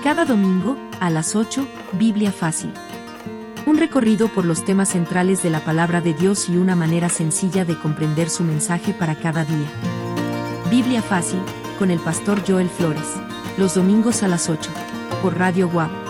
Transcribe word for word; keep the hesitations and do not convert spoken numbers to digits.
Cada domingo, a las ocho, Biblia Fácil. Un recorrido por los temas centrales de la palabra de Dios y una manera sencilla de comprender su mensaje para cada día. Biblia Fácil, con el pastor Joel Flores. Los domingos a las ocho, por Radio Guap.